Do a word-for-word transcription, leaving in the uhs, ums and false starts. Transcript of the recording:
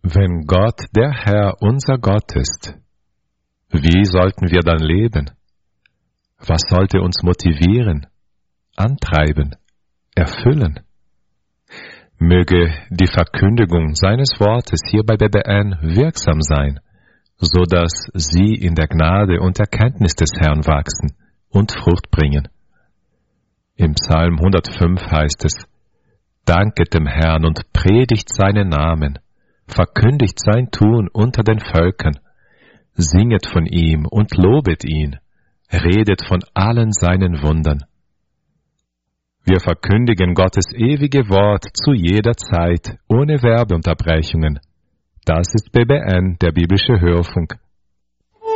Wenn Gott der Herr unser Gott ist, wie sollten wir dann leben? Was sollte uns motivieren, antreiben, erfüllen? Möge die Verkündigung seines Wortes hier bei B B N wirksam sein, so dass Sie in der Gnade und Erkenntnis des Herrn wachsen und Frucht bringen. Im Psalm hundertfünf heißt es: Danket dem Herrn und predigt seinen Namen, verkündigt sein Tun unter den Völkern, singet von ihm und lobet ihn, redet von allen seinen Wundern. Wir verkündigen Gottes ewige Wort zu jeder Zeit, ohne Werbeunterbrechungen. Das ist B B N, der biblische Hörfunk.